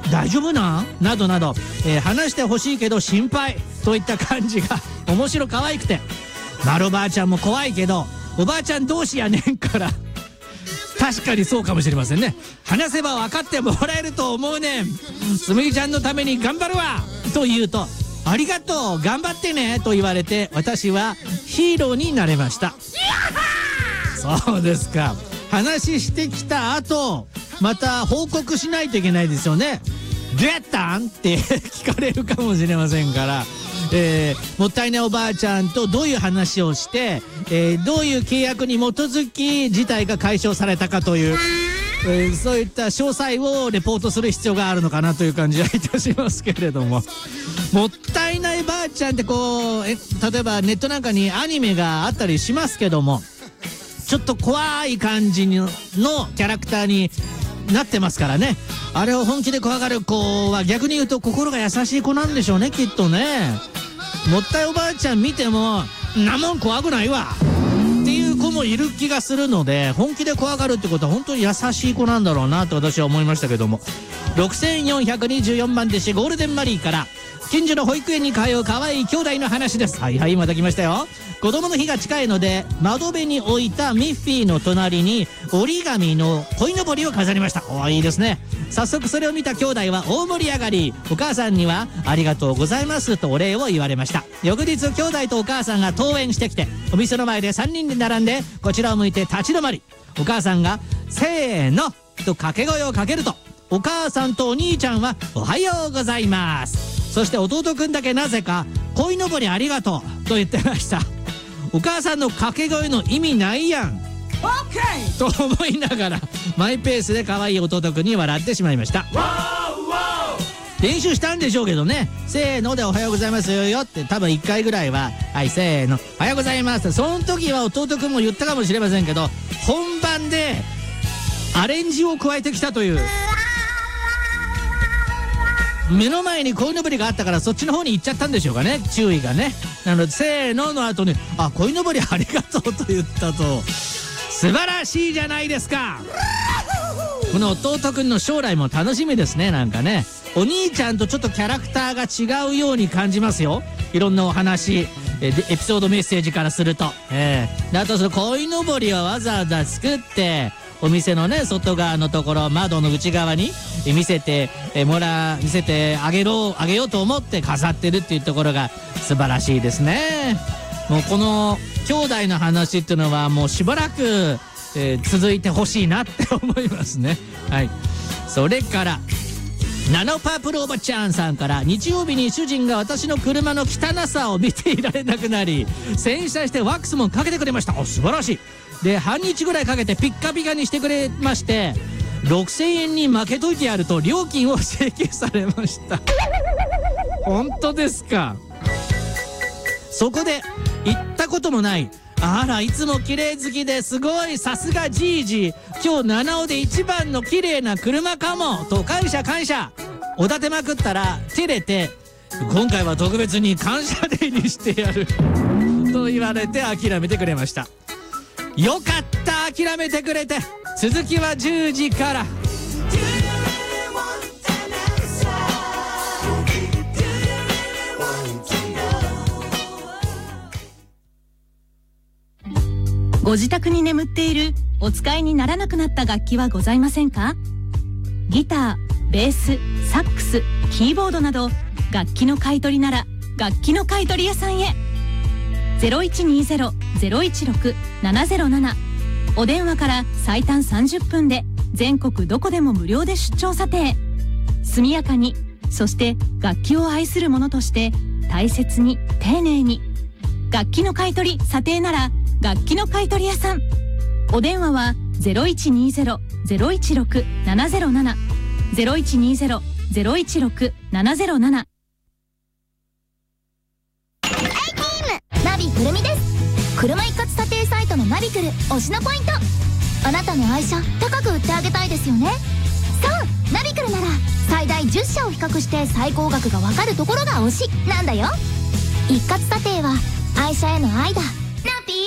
大丈夫なんなどなど、話してほしいけど心配といった感じが面白可愛くて、丸おばあちゃんも怖いけどおばあちゃん同士やねんから確かにそうかもしれませんね。話せば分かってもらえると思うねん。すみちゃんのために頑張るわと言うと、ありがとう頑張ってねと言われて、私はヒーローになれました。そうですか。話してきた後また報告しないといけないですよね。どうやったんって聞かれるかもしれませんから、もったいないおばあちゃんとどういう話をして、どういう契約に基づき事態が解消されたかという、そういった詳細をレポートする必要があるのかなという感じはいたしますけれども、もったいないばあちゃんってこう例えばネットなんかにアニメがあったりしますけども、ちょっと怖い感じのキャラクターになってますからね。あれを本気で怖がる子は逆に言うと心が優しい子なんでしょうね、きっとね。もったいおばあちゃん見てもなもん怖くないわっていう子もいる気がするので、本気で怖がるってことは本当に優しい子なんだろうなと私は思いましたけども。6424番弟子ゴールデンマリーから、近所の保育園に通う可愛い兄弟の話です。はいはい、また来ましたよ。子供の日が近いので窓辺に置いたミッフィーの隣に折り紙の鯉のぼりを飾りました。おー、いいですね。早速それを見た兄弟は大盛り上がり、お母さんにはありがとうございますとお礼を言われました。翌日兄弟とお母さんが登園してきて、お店の前で3人で並んでこちらを向いて立ち止まり、お母さんがせーのと掛け声をかけると、お母さんとお兄ちゃんはおはようございます、そして弟くんだけなぜか鯉のぼりありがとうと言ってました。お母さんの掛け声の意味ないやん、と思いながらマイペースで可愛い弟くんに笑ってしまいました。練習したんでしょうけどね。せーのでおはようございますよって多分1回ぐらいは、はいせーのおはようございます、その時は弟くんも言ったかもしれませんけど、本番でアレンジを加えてきたという。目の前に鯉のぼりがあったからそっちの方に行っちゃったんでしょうかね、注意がね。なのでせーのの後にあ、鯉のぼりありがとうと言ったと、素晴らしいじゃないですか。この弟くんの将来も楽しみですね。なんかね、お兄ちゃんとちょっとキャラクターが違うように感じますよ。いろんなお話、エピソードメッセージからすると、であとその鯉のぼりをわざわざ作ってお店のね外側のところ、窓の内側に見せてあげようと思って飾ってるっていうところが素晴らしいですね。もうこの兄弟の話っていうのはもうしばらく、続いてほしいなって思いますね。はい。それからナノパープルおばちゃんさんから、日曜日に主人が私の車の汚さを見ていられなくなり洗車してワックスもかけてくれました。お、素晴らしい。で半日ぐらいかけてピッカピカにしてくれまして、6000円に負けといてやると料金を請求されました。本当ですか。そこで行ったこともない、あらいつも綺麗好きですごい、さすがじいじ、今日七尾で一番の綺麗な車かもと感謝おだてまくったら照れて、今回は特別に感謝デーにしてやると言われて諦めてくれました。よかった、諦めてくれて。続きは10時から。 ご自宅に眠っているお使いにならなくなった楽器はございませんか？ギター、ベース、サックス、キーボードなど楽器の買い取りなら楽器の買い取り屋さんへ。 0120-016-707 お電話から最短30分で全国どこでも無料で出張査定。速やかに、そして楽器を愛する者として大切に丁寧に。楽器の買い取り査定なら楽器の買い取り屋さん。お電話は 0120-016-707 0120-016-707。 ナビくるみです。車一括査定サイトのナビくる推しのポイント。あなたの愛車高く売ってあげたいですよね。そう、ナビくるなら最大10社を比較して最高額がわかるところが推しなんだよ。一括査定は愛車への愛だ。ナビ